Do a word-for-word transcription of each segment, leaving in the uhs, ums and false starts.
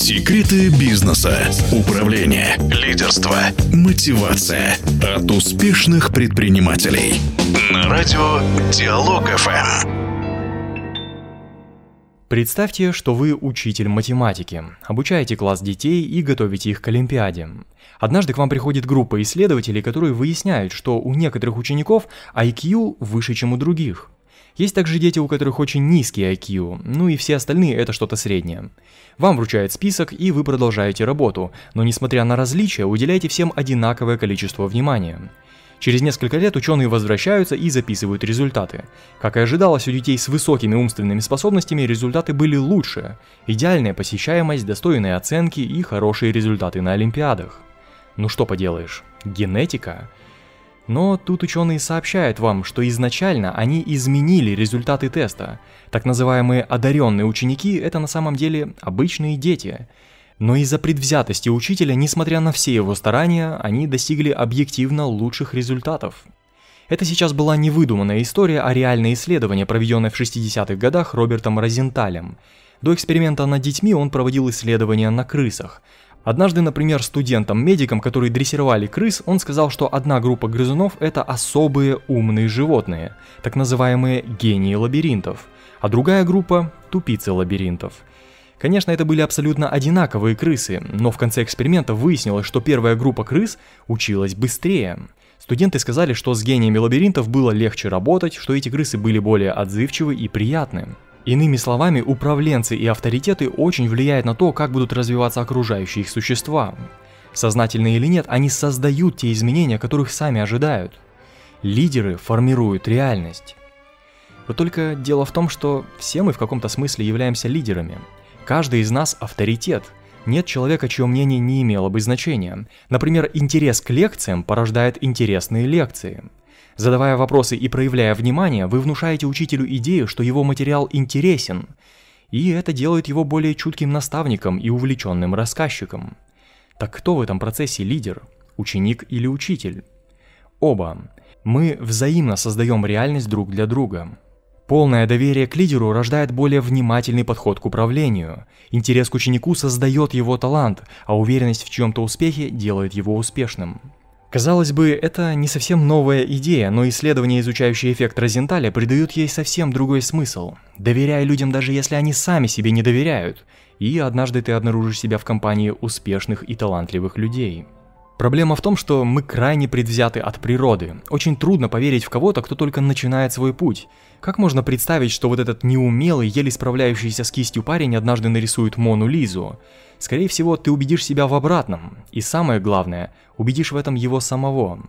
Секреты бизнеса, управления, лидерства, мотивация от успешных предпринимателей. На радио Диалог эф эм. Представьте, что вы учитель математики, обучаете класс детей и готовите их к Олимпиаде. Однажды к вам приходит группа исследователей, которые выясняют, что у некоторых учеников ай кью выше, чем у других. Есть также дети, у которых очень низкий ай кью, ну и все остальные это что-то среднее. Вам вручают список, и вы продолжаете работу, но несмотря на различия, уделяете всем одинаковое количество внимания. Через несколько лет ученые возвращаются и записывают результаты. Как и ожидалось, у детей с высокими умственными способностями результаты были лучше. Идеальная посещаемость, достойные оценки и хорошие результаты на Олимпиадах. Ну что поделаешь, генетика. Но тут ученые сообщают вам, что изначально они изменили результаты теста. Так называемые одаренные ученики – это на самом деле обычные дети. Но из-за предвзятости учителя, несмотря на все его старания, они достигли объективно лучших результатов. Это сейчас была не выдуманная история, а реальное исследование, проведенное в шестидесятых годах Робертом Розенталем. До эксперимента над детьми он проводил исследования на крысах. Однажды, например, студентам-медикам, которые дрессировали крыс, он сказал, что одна группа грызунов – это особые умные животные, так называемые гении лабиринтов, а другая группа – тупицы лабиринтов. Конечно, это были абсолютно одинаковые крысы, но в конце эксперимента выяснилось, что первая группа крыс училась быстрее. Студенты сказали, что с гениями лабиринтов было легче работать, что эти крысы были более отзывчивы и приятны. Иными словами, управленцы и авторитеты очень влияют на то, как будут развиваться окружающие их существа. Сознательно или нет, они создают те изменения, которых сами ожидают. Лидеры формируют реальность. Вот только дело в том, что все мы в каком-то смысле являемся лидерами. Каждый из нас авторитет. Нет человека, чье мнение не имело бы значения. Например, интерес к лекциям порождает интересные лекции. Задавая вопросы и проявляя внимание, вы внушаете учителю идею, что его материал интересен, и это делает его более чутким наставником и увлеченным рассказчиком. Так кто в этом процессе лидер? Ученик или учитель? Оба. Мы взаимно создаем реальность друг для друга. Полное доверие к лидеру рождает более внимательный подход к управлению. Интерес к ученику создает его талант, а уверенность в чьем-то успехе делает его успешным. Казалось бы, это не совсем новая идея, но исследования, изучающие эффект Розенталя, придают ей совсем другой смысл. Доверяй людям, даже если они сами себе не доверяют, и однажды ты обнаружишь себя в компании успешных и талантливых людей. Проблема в том, что мы крайне предвзяты от природы. Очень трудно поверить в кого-то, кто только начинает свой путь. Как можно представить, что вот этот неумелый, еле справляющийся с кистью парень однажды нарисует Мону Лизу? Скорее всего, ты убедишь себя в обратном. И самое главное, убедишь в этом его самого.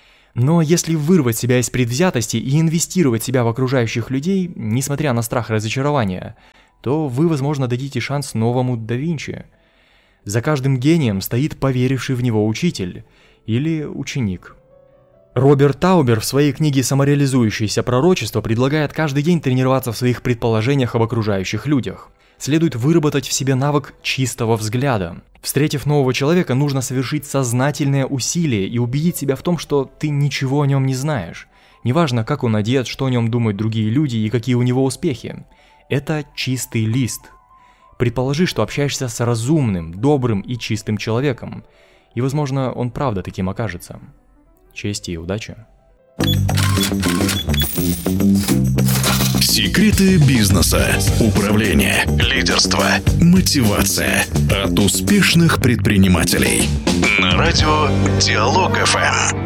Но если вырвать себя из предвзятости и инвестировать себя в окружающих людей, несмотря на страх разочарования, то вы, возможно, дадите шанс новому да Винчи. За каждым гением стоит поверивший в него учитель или ученик. Роберт Таубер в своей книге «Самореализующееся пророчество» предлагает каждый день тренироваться в своих предположениях об окружающих людях. Следует выработать в себе навык чистого взгляда. Встретив нового человека, нужно совершить сознательное усилие и убедить себя в том, что ты ничего о нем не знаешь. Неважно, как он одет, что о нем думают другие люди и какие у него успехи. Это чистый лист. Предположи, что общаешься с разумным, добрым и чистым человеком, и, возможно, он правда таким окажется. Чести и удачи. Секреты бизнеса, управления, лидерства, мотивация от успешных предпринимателей. На радио Диалог эф эм.